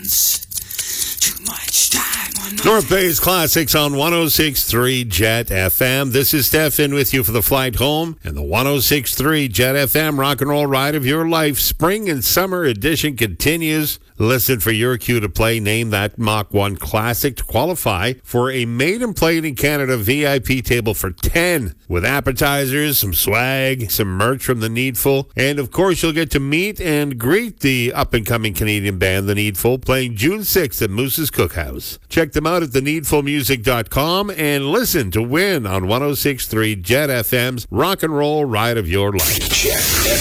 Too much time on North Bay's Classics on 106.3 Jet FM. This is Stefan with you for the flight home and the 106.3 Jet FM rock and roll ride of your life. Spring and summer edition continues. Listen for your cue to play. Name that Mach 1 classic to qualify for a Made and Played in Canada VIP table for 10 with appetizers, some swag, some merch from The Needful, and of course you'll get to meet and greet the up-and-coming Canadian band The Needful playing June 6th at Moose's Cookhouse. Check them out at theneedfulmusic.com and listen to win on 106.3 Jet FM's rock and roll ride of your life.